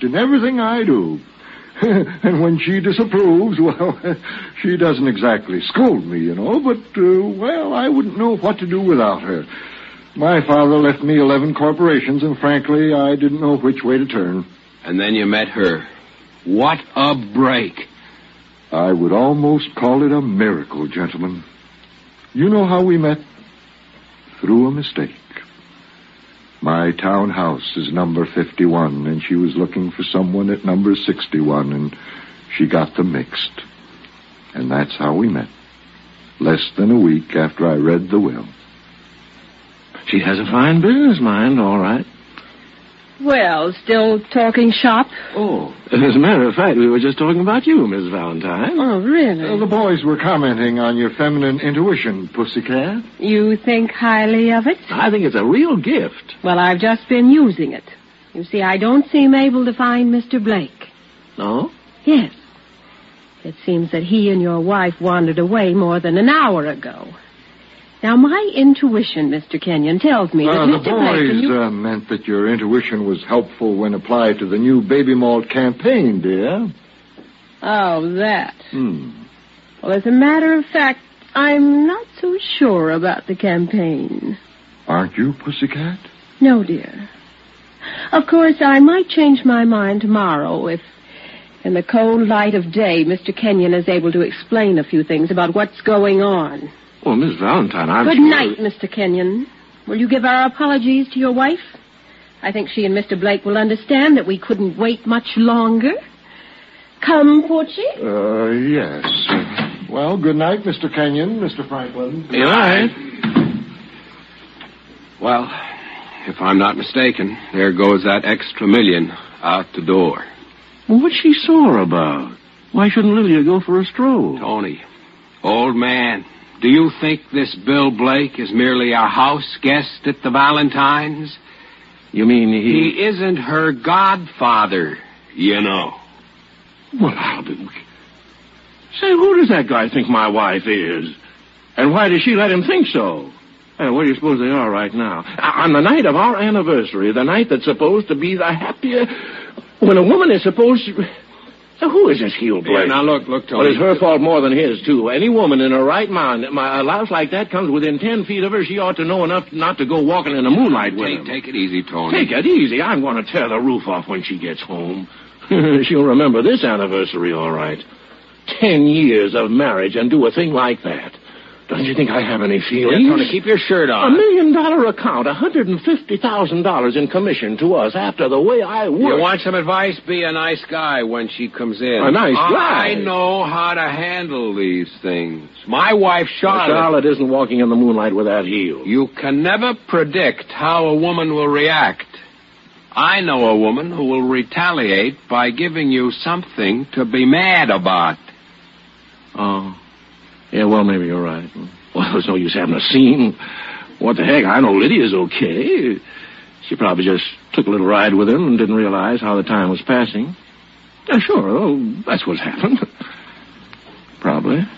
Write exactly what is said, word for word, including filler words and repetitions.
in everything I do. And when she disapproves, well, she doesn't exactly scold me, you know, but, uh, well, I wouldn't know what to do without her. My father left me eleven corporations, and frankly, I didn't know which way to turn. And then you met her. What a break. I would almost call it a miracle, gentlemen. You know how we met? Through a mistake. My townhouse is number fifty-one, and she was looking for someone at number sixty-one, and she got them mixed. And that's how we met. Less than a week after I read the will. She has a fine business mind, all right. Well, still talking shop? Oh, as a matter of fact, we were just talking about you, Miss Valentine. Oh, really? Uh, the boys were commenting on your feminine intuition, Pussycat. You think highly of it? I think it's a real gift. Well, I've just been using it. You see, I don't seem able to find Mister Blake. No? Yes. It seems that he and your wife wandered away more than an hour ago. Now, my intuition, Mister Kenyon, tells me that Uh, Mister the Blake... boys and you... uh, meant that your intuition was helpful when applied to the new baby malt campaign, dear. Oh, that. Hmm. Well, as a matter of fact, I'm not so sure about the campaign. Aren't you, Pussycat? No, dear. Of course, I might change my mind tomorrow if, in the cold light of day, Mister Kenyon is able to explain a few things about what's going on. Well, Miss Valentine, I'm Good sure... night, Mister Kenyon. Will you give our apologies to your wife? I think she and Mister Blake will understand that we couldn't wait much longer. Come, Porchy. Uh, yes. Uh, well, good night, Mister Kenyon, Mister Franklin. Good night. Well, if I'm not mistaken, there goes that extra million out the door. Well, what's she sore about? Why shouldn't Lilia go for a stroll? Tony, old man, do you think this Bill Blake is merely a house guest at the Valentines? You mean he... He isn't her godfather, you know. Well, I'll be... Say, who does that guy think my wife is? And why does she let him think so? Hey, where do you suppose they are right now? On the night of our anniversary, the night that's supposed to be the happier... When a woman is supposed to... So who is this heel Blake? Yeah, now, look, look, Tony. Well, it's her fault more than his, too. Any woman in her right mind, my, a louse like that comes within ten feet of her, she ought to know enough not to go walking in the moonlight with Take, him. take it easy, Tony. Take it easy. I'm going to tear the roof off when she gets home. She'll remember this anniversary, all right. Ten years of marriage and do a thing like that. Don't you think I have any feelings? Yeah, Tony, keep your shirt on. A million dollar account, one hundred fifty thousand dollars in commission to us after the way I work. You want some advice? Be a nice guy when she comes in. A nice guy? I know how to handle these things. My wife, Charlotte... Well, Charlotte isn't walking in the moonlight with that heel. You can never predict how a woman will react. I know a woman who will retaliate by giving you something to be mad about. Oh. Yeah, well, maybe you're right. Well, there's no use having a scene. What the heck? I know Lydia's okay. She probably just took a little ride with him and didn't realize how the time was passing. Yeah, sure. Oh, that's what's happened. Probably.